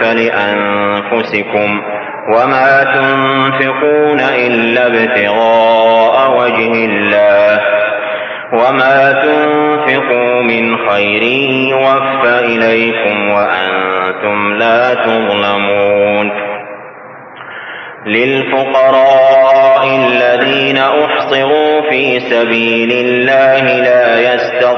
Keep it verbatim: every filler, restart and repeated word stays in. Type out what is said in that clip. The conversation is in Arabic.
فلأنفسكم وما تنفقون إلا ابتغاء وجه الله وما تنفقوا من خير يوفى إليكم وأنتم لا تظلمون. للفقراء الذين أحصروا في سبيل الله لا يستطيعون